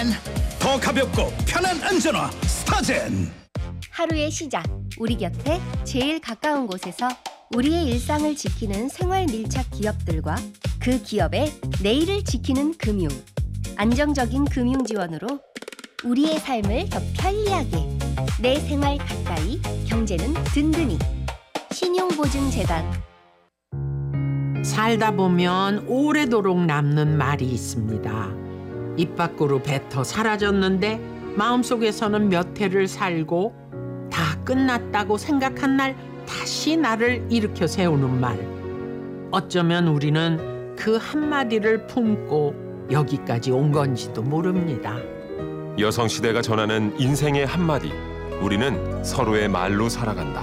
더 가볍고 편한 안전화 스타젠. 하루의 시작, 우리 곁에 제일 가까운 곳에서 우리의 일상을 지키는 생활 밀착 기업들과 그 기업의 내일을 지키는 금융. 안정적인 금융 지원으로 우리의 삶을 더 편리하게. 내 생활 가까이, 경제는 든든히. 신용보증재단. 살다 보면 오래도록 남는 말이 있습니다. 입 밖으로 뱉어 사라졌는데 마음속에서는 몇 해를 살고 다 끝났다고 생각한 날 다시 나를 일으켜 세우는 말. 어쩌면 우리는 그 한마디를 품고 여기까지 온 건지도 모릅니다. 여성시대가 전하는 인생의 한마디. 우리는 서로의 말로 살아간다.